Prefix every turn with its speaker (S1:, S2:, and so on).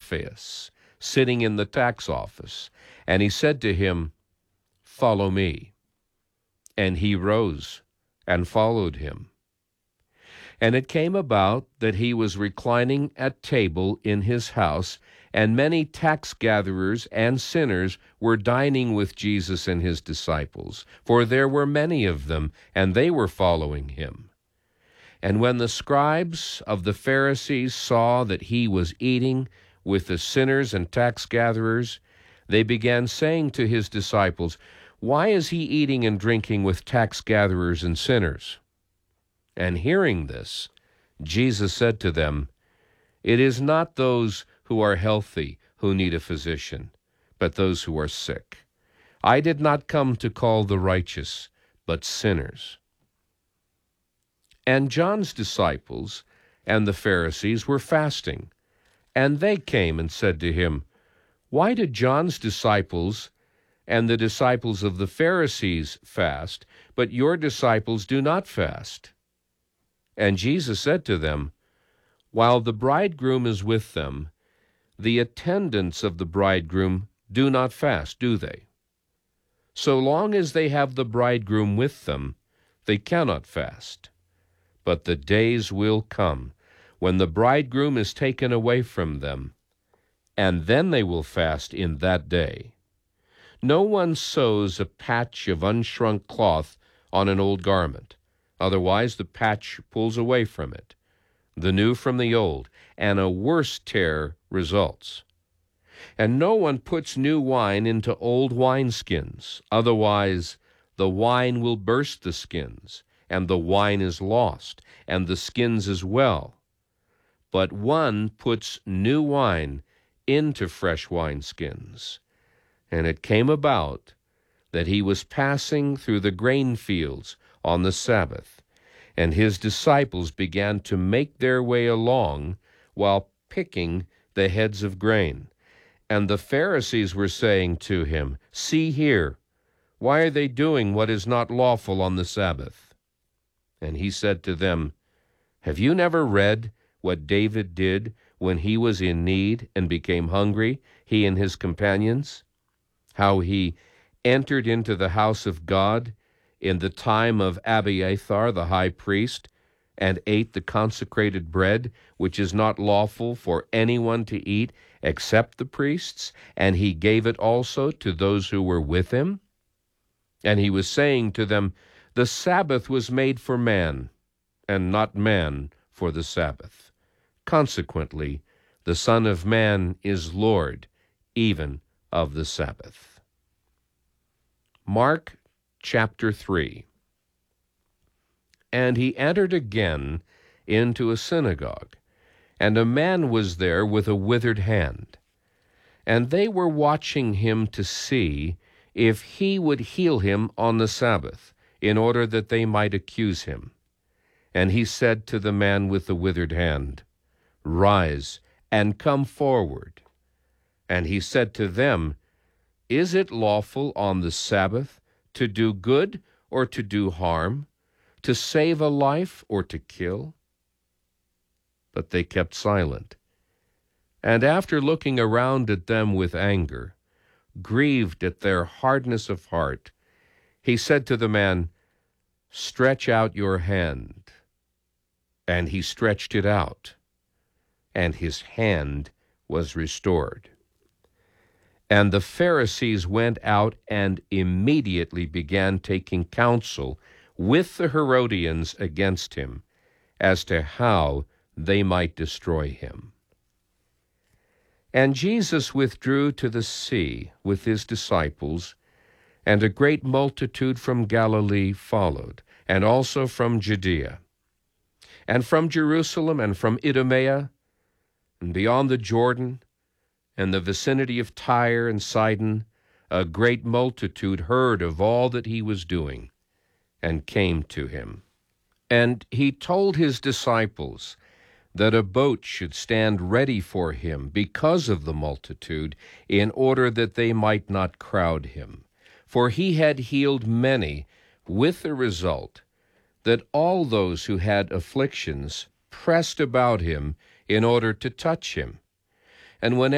S1: Alphaeus, sitting in the tax office, and he said to him, "Follow me." And he rose and followed him. And it came about that he was reclining at table in his house, and many tax gatherers and sinners were dining with Jesus and his disciples, for there were many of them, and they were following him. And when the scribes of the Pharisees saw that he was eating with the sinners and tax gatherers, they began saying to his disciples, "Why is he eating and drinking with tax gatherers and sinners?" And hearing this, Jesus said to them, "It is not those who are healthy who need a physician, but those who are sick. I did not come to call the righteous, but sinners." And John's disciples and the Pharisees were fasting, and they came and said to him, "Why did John's disciples and the disciples of the Pharisees fast, but your disciples do not fast?" And Jesus said to them, "While the bridegroom is with them, the attendants of the bridegroom do not fast, do they? So long as they have the bridegroom with them, they cannot fast. But the days will come when the bridegroom is taken away from them, and then they will fast in that day. No one sews a patch of unshrunk cloth on an old garment. Otherwise the patch pulls away from it, the new from the old, and a worse tear results. And no one puts new wine into old wineskins. Otherwise the wine will burst the skins, and the wine is lost, and the skins as well. But one puts new wine into fresh wineskins." And it came about that he was passing through the grain fields on the Sabbath, and his disciples began to make their way along while picking the heads of grain. And the Pharisees were saying to him, "See here, why are they doing what is not lawful on the Sabbath?" And he said to them, "Have you never read what David did when he was in need and became hungry, he and his companions? How he entered into the house of God in the time of Abiathar the high priest, and ate the consecrated bread, which is not lawful for anyone to eat except the priests, and he gave it also to those who were with him? And he was saying to them, the Sabbath was made for man, and not man for the Sabbath. Consequently, the Son of Man is Lord, even of the Sabbath." Mark chapter 3. And he entered again into a synagogue, and a man was there with a withered hand. And they were watching him to see if he would heal him on the Sabbath, in order that they might accuse him. And he said to the man with the withered hand, "Rise and come forward." And he said to them, "Is it lawful on the Sabbath to do good or to do harm, to save a life or to kill?" But they kept silent. And after looking around at them with anger, grieved at their hardness of heart, he said to the man, "Stretch out your hand." And he stretched it out, and his hand was restored. And the Pharisees went out and immediately began taking counsel with the Herodians against him, as to how they might destroy him. And Jesus withdrew to the sea with his disciples, and a great multitude from Galilee followed, and also from Judea, and from Jerusalem, and from Idumea, and beyond the Jordan, and the vicinity of Tyre and Sidon, a great multitude heard of all that he was doing, and came to him. And he told his disciples that a boat should stand ready for him because of the multitude, in order that they might not crowd him. For he had healed many, with the result that all those who had afflictions pressed about him in order to touch him. And when